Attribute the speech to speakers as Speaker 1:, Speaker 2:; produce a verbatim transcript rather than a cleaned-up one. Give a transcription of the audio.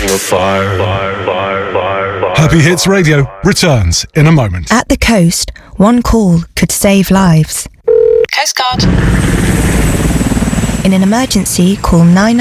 Speaker 1: Fire, fire, fire, fire,
Speaker 2: Herbie Hits Radio returns in a moment.
Speaker 3: At the coast, one call could save lives.
Speaker 4: Coast Guard.
Speaker 3: In an emergency, call nine